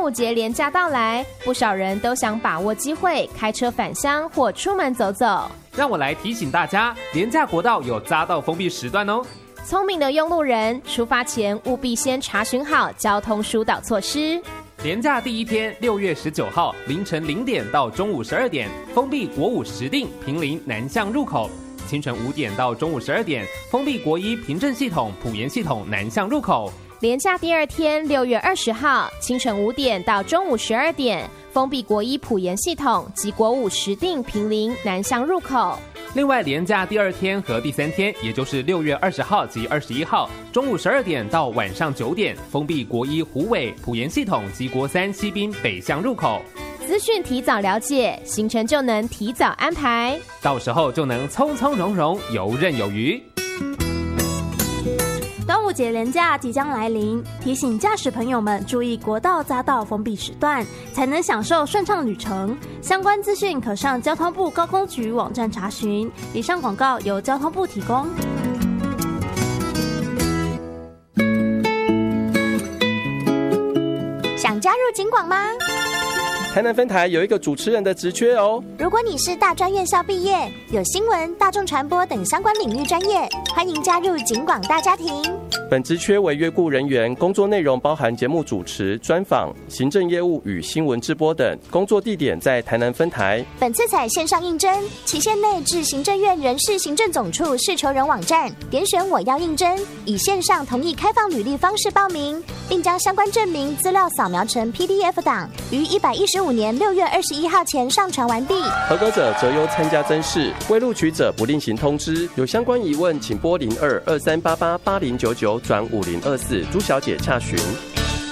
午节连假到来，不少人都想把握机会开车返乡或出门走走。 让我来提醒大家，连假国道有匝道封闭时段哦。 聪明的用路人，出发前务必先查询好交通疏导措施。 连假第一天，6月19号凌晨0点到中午12点，封闭国五石碇、坪林南向入口；清晨5点到中午12点，封闭国一平镇系统、埔盐系统南向入口。 连假第二天，6月20号清晨5点到中午12点，封闭国一埔盐系统及国五石碇、坪林南向入口。 另外，连假第二天和第三天，也就是6月20号及21号，中午12点到晚上9点，封闭国一虎尾、埔盐系统及国三西滨北向入口。 资讯提早了解，行程就能提早安排， 到时候就能从从容容、游刃有余。 端午节连假即将来临，提醒驾驶朋友们注意国道匝道封闭时段，才能享受顺畅旅程。相关资讯可上交通部高工局网站查询。以上广告由交通部提供。 想加入警广吗？ 台南分台有一个主持人的职缺哦。 如果你是大专院校毕业，有新闻、大众传播等相关领域专业，欢迎加入警广大家庭。 本职缺为约雇人员，工作内容包含节目主持、专访、行政业务与新闻直播等。工作地点在台南分台。 本次采线上应征，期限内至行政院人事行政总处事求人网站点选我要应征，以线上同意开放履历方式报名，并将相关证明资料扫描成 PDF 档，于115年6月21号前上传完毕。 合格者择优参加甄试，未录取者不另行通知。有相关疑问，请拨02-2388-8099转5024朱小姐洽询。